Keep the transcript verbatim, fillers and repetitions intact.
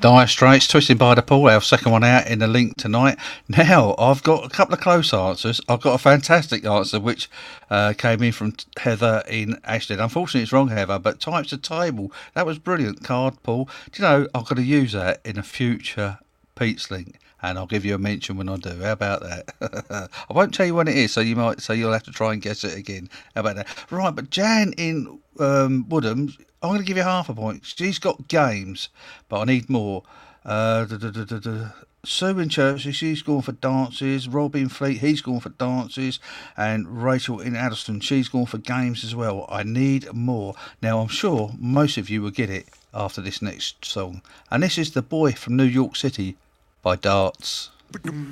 Dire Straits, Twisted by the Pool, our second one out in the link tonight. Now, I've got a couple of close answers. I've got a fantastic answer, which uh, came in from Heather in Ashton. Unfortunately, it's wrong, Heather, but Types of Table, that was brilliant card, Paul. Do you know, I've got to use that in a future Pete's link, and I'll give you a mention when I do. How about that? I won't tell you when it is, so you might say you'll have to try and guess it again. How about that? Right, but Jan in um, Woodham, I'm going to give you half a point. She's got games, but I need more. Uh, da, da, da, da, da. Sue in Church, she's gone for dances. Rob in Fleet, he's gone for dances. And Rachel in Addleston, she's gone for games as well. I need more. Now, I'm sure most of you will get it after this next song. And this is The Boy from New York City by Darts. Ba-dum,